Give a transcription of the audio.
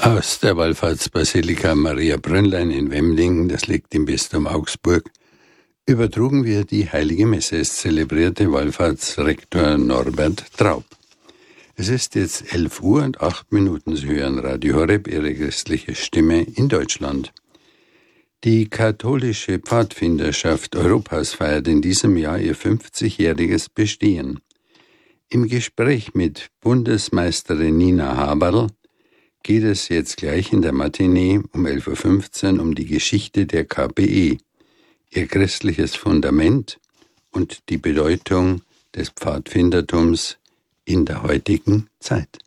Aus der Wallfahrtsbasilika Maria Brünnlein in Wemlingen, das liegt im Bistum Augsburg, übertrugen wir die Heilige Messe. Es zelebrierte Wallfahrtsrektor Norbert Traub. Es ist jetzt 11 Uhr und 8 Minuten. Sie hören Radio Horeb, Ihre christliche Stimme in Deutschland. Die katholische Pfadfinderschaft Europas feiert in diesem Jahr ihr 50-jähriges Bestehen. Im Gespräch mit Bundesmeisterin Nina Haberl geht es jetzt gleich in der Matinee um 11.15 Uhr um die Geschichte der KPE, ihr christliches Fundament und die Bedeutung des Pfadfindertums in der heutigen Zeit.